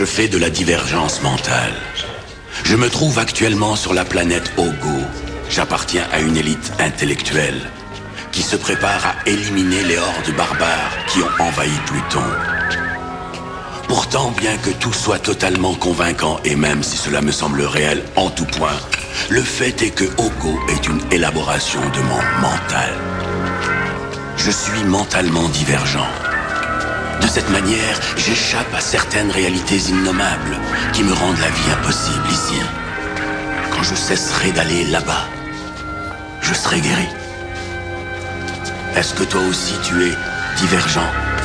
Je fais de la divergence mentale. Je me trouve actuellement sur la planète Ogo. J'appartiens à une élite intellectuelle qui se prépare à éliminer les hordes barbares qui ont envahi Pluton. Pourtant, bien que tout soit totalement convaincant, et même si cela me semble réel en tout point, le fait est que Ogo est une élaboration de mon mental. Je suis mentalement divergent. De cette manière, j'échappe à certaines réalités innommables qui me rendent la vie impossible ici. Quand je cesserai d'aller là-bas, je serai guéri. Est-ce que toi aussi tu es divergent, frère ?